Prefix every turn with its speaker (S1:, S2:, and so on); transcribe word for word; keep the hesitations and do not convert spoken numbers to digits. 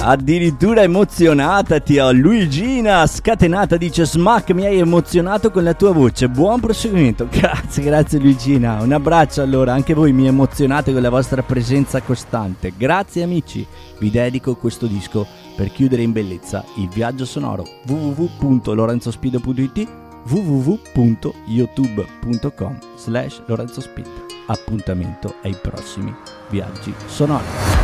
S1: Addirittura emozionata ti ho. Luigina scatenata dice: Smack, mi hai emozionato con la tua voce, buon proseguimento. Grazie, grazie Luigina, un abbraccio. Allora anche voi mi emozionate con la vostra presenza costante. Grazie amici, vi dedico questo disco per chiudere in bellezza il viaggio sonoro. w w w punto lorenzospida punto i t w w w punto youtube punto com slash lorenzospida. Appuntamento ai prossimi viaggi sonori.